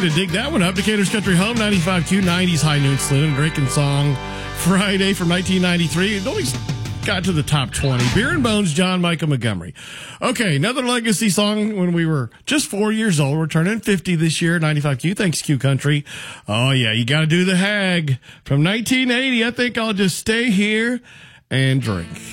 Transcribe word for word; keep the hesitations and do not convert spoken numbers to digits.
to dig that one up. Decatur's Country Home, ninety-five Q, nineties High Noon Saloon, and Drinking Song Friday from nineteen ninety-three. It only got to the top twenty. Beer and Bones, John Michael Montgomery. Okay, another legacy song when we were just four years old. We're turning fifty this year, ninety-five Q. Thanks, Q Country. Oh, yeah, you got to do the Hag from nineteen eighty. I think I'll just stay here and drink.